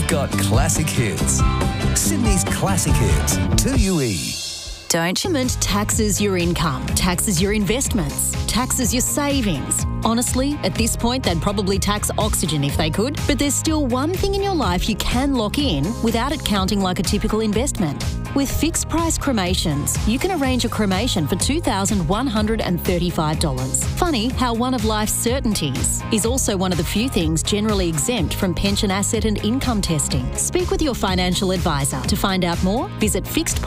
got classic hits. Sydney's classic hits, 2UE. Don't taxes your income, taxes your investments, taxes your savings. Honestly, at this point, they'd probably tax oxygen if they could, but there's still one thing in your life you can lock in without it counting like a typical investment. With fixed price cremations, you can arrange a cremation for $2,135. Funny how one of life's certainties is also one of the few things generally exempt from pension asset and income testing. Speak with your financial advisor. To find out more, visit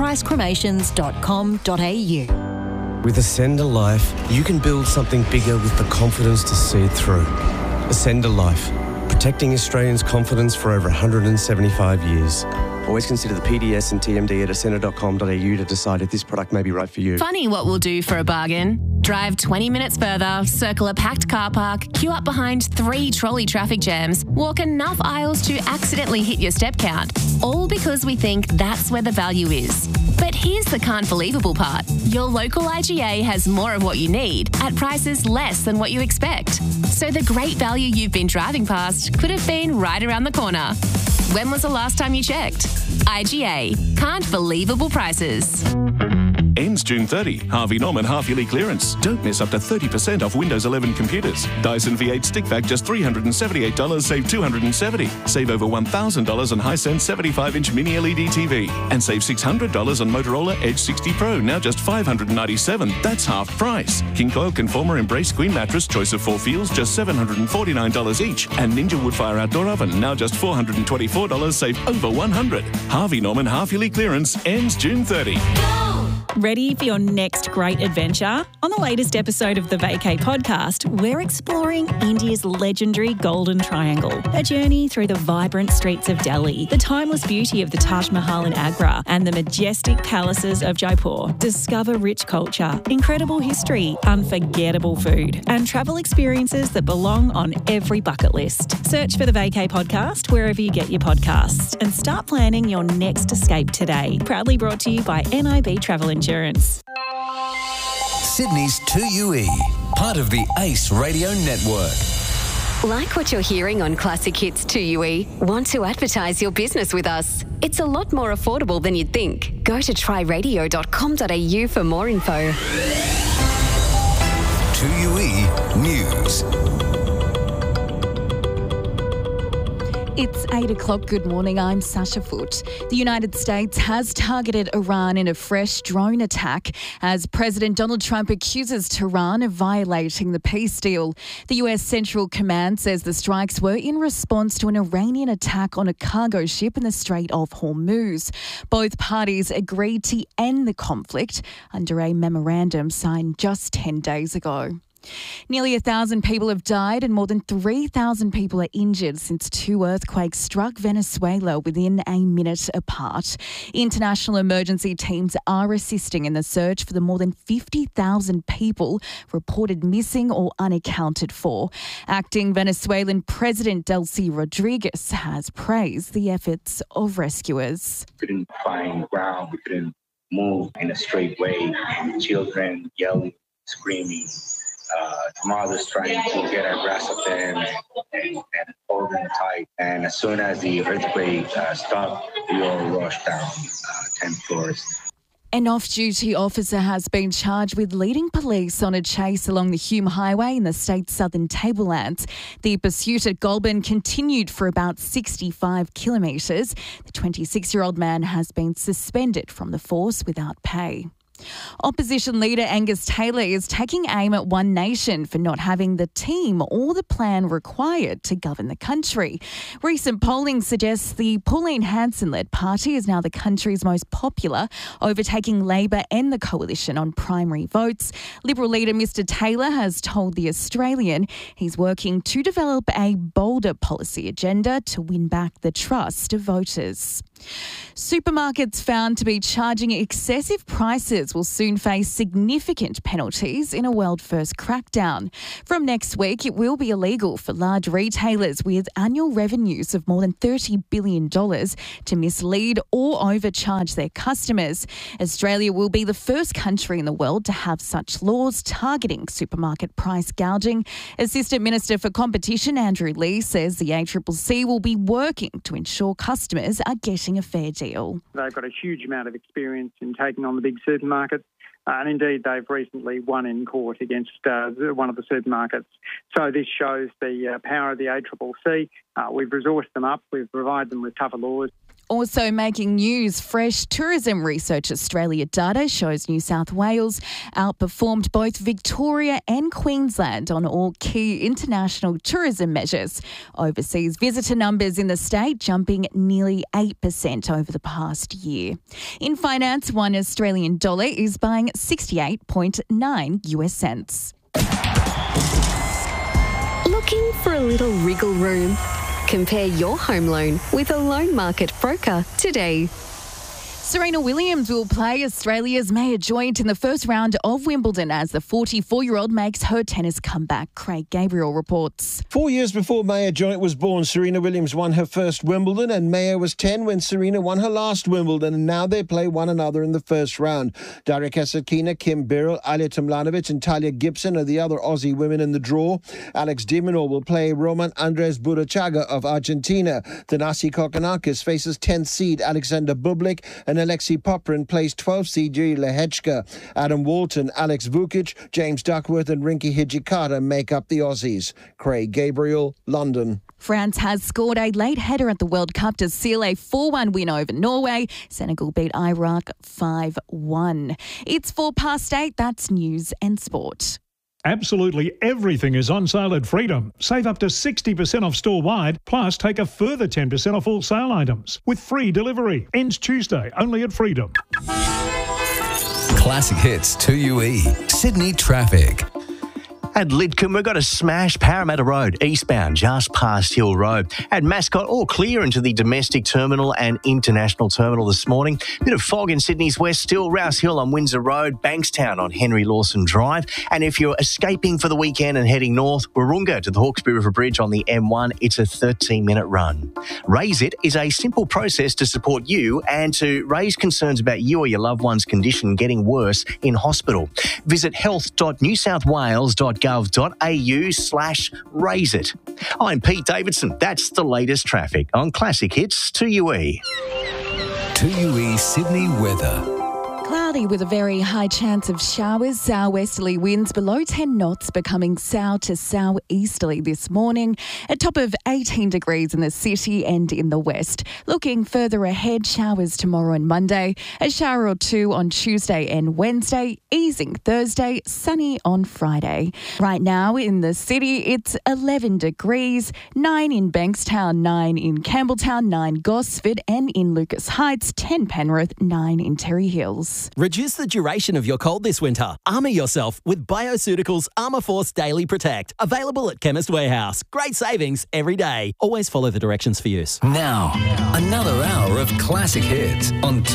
fixedpricecremations.com.au. With Ascender Life, you can build something bigger with the confidence to see it through. Ascender Life, protecting Australians' confidence for over 175 years. Always consider the PDS and TMD at ascender.com.au to decide if this product may be right for you. Funny what we'll do for a bargain. Drive 20 minutes further, circle a packed car park, queue up behind 3 trolley traffic jams, walk enough aisles to accidentally hit your step count. All because we think that's where the value is. But here's the can't believable part. Your local IGA has more of what you need at prices less than what you expect. So the great value you've been driving past could have been right around the corner. When was the last time you checked? IGA. Can't believable prices. Ends June 30. Harvey Norman half-yearly clearance. Don't miss up to 30% off Windows 11 computers. Dyson V8 stick vac just $378, save $270. Save over $1,000 on Hisense 75-inch mini LED TV. And save $600 on Motorola Edge 60 Pro, now just $597. That's half price. King Coil Conformer Embrace Queen Mattress, choice of 4 feels, just $749 each. And Ninja Woodfire Outdoor Oven, now just $424, save over $100. Harvey Norman half-yearly clearance ends June 30. Ready for your next great adventure? On the latest episode of the Vacay podcast, we're exploring India's legendary Golden Triangle, a journey through the vibrant streets of Delhi, the timeless beauty of the Taj Mahal in Agra, and the majestic palaces of Jaipur. Discover rich culture, incredible history, unforgettable food, and travel experiences that belong on every bucket list. Search for the Vacay podcast wherever you get your podcasts and start planning your next escape today. Proudly brought to you by NIB Travel Insurance. Sydney's 2UE, part of the Ace Radio Network. Like what you're hearing on Classic Hits 2UE? Want to advertise your business with us? It's a lot more affordable than you'd think. Go to tryradio.com.au for more info. 2UE News. It's 8 o'clock. Good morning. I'm Sasha Foote. The United States has targeted Iran in a fresh drone attack as President Donald Trump accuses Tehran of violating the peace deal. The US Central Command says the strikes were in response to an Iranian attack on a cargo ship in the Strait of Hormuz. Both parties agreed to end the conflict under a memorandum signed just 10 days ago. Nearly 1,000 people have died and more than 3,000 people are injured since 2 earthquakes struck Venezuela within a minute apart. International emergency teams are assisting in the search for the more than 50,000 people reported missing or unaccounted for. Acting Venezuelan President Delcy Rodriguez has praised the efforts of rescuers. We couldn't find ground, we couldn't move in a straight way. Children yelling, screaming. Mothers trying to get a grasp of them and hold them tight. And as soon as the earthquake stopped, we all rushed down 10 floors. An off-duty officer has been charged with leading police on a chase along the Hume Highway in the state's southern tablelands. The pursuit at Goulburn continued for about 65 kilometres. The 26-year-old man has been suspended from the force without pay. Opposition leader Angus Taylor is taking aim at One Nation for not having the team or the plan required to govern the country. Recent polling suggests the Pauline Hanson-led party is now the country's most popular, overtaking Labor and the coalition on primary votes. Liberal leader Mr Taylor has told The Australian he's working to develop a bolder policy agenda to win back the trust of voters. Supermarkets found to be charging excessive prices will soon face significant penalties in a world-first crackdown. From next week, it will be illegal for large retailers with annual revenues of more than $30 billion to mislead or overcharge their customers. Australia will be the first country in the world to have such laws targeting supermarket price gouging. Assistant Minister for Competition Andrew Lee says the ACCC will be working to ensure customers are getting a fair deal. They've got a huge amount of experience in taking on the big supermarkets, and indeed they've recently won in court against one of the supermarkets. So this shows the power of the ACCC. We've resourced them up, we've provided them with tougher laws. Also making news, fresh Tourism Research Australia data shows New South Wales outperformed both Victoria and Queensland on all key international tourism measures. Overseas visitor numbers in the state jumping nearly 8% over the past year. In finance, one Australian dollar is buying 68.9 US cents. Looking for a little wriggle room? Compare your home loan with a loan market broker today. Serena Williams will play Australia's Maya Joint in the first round of Wimbledon as the 44-year-old makes her tennis comeback. Craig Gabriel reports. 4 years before Maya Joint was born, Serena Williams won her first Wimbledon, and Maya was 10 when Serena won her last Wimbledon, and now they play one another in the first round. Daria Kasatkina, Kim Birrell, Alia Tomljanovic and Talia Gibson are the other Aussie women in the draw. Alex de Minaur will play Roman Andres Burachaga of Argentina. Thanasi Kokkinakis faces 10th seed Alexander Bublik, and Alexei Poprin plays 12th seed Yuri Lehechka. Adam Walton, Alex Vukic, James Duckworth and Rinky Hijikata make up the Aussies. Craig Gabriel, London. France has scored a late header at the World Cup to seal a 4-1 win over Norway. Senegal beat Iraq 5-1. It's 8:04. That's news and sport. Absolutely everything is on sale at Freedom. Save up to 60% off store-wide, plus take a further 10% off all sale items with free delivery. Ends Tuesday, only at Freedom. Classic Hits 2UE. Sydney traffic. At Lidcombe, we've got a smash Parramatta Road, eastbound, just past Hill Road. At Mascot, all clear into the domestic terminal and international terminal this morning. Bit of fog in Sydney's west still. Rouse Hill on Windsor Road, Bankstown on Henry Lawson Drive. And if you're escaping for the weekend and heading north, Wahroonga to the Hawkesbury River Bridge on the M1, it's a 13-minute run. Raise It is a simple process to support you and to raise concerns about you or your loved one's condition getting worse in hospital. Visit health.newsouthwales.gov.au/raise it. I'm Pete Davidson. That's the latest traffic on Classic Hits 2UE. 2UE Sydney weather. Cloudy with a very high chance of showers. Southwesterly winds below 10 knots becoming south to southeasterly this morning. A top of 18 degrees in the city and in the west. Looking further ahead, showers tomorrow and Monday. A shower or two on Tuesday and Wednesday. Easing Thursday, sunny on Friday. Right now in the city, it's 11 degrees. 9 in Bankstown, 9 in Campbelltown, 9 Gosford, and in Lucas Heights, 10 Penrith, 9 in Terry Hills. Reduce the duration of your cold this winter. Armour yourself with Bioceuticals Armour Force Daily Protect. Available at Chemist Warehouse. Great savings every day. Always follow the directions for use. Now, another hour of classic hits on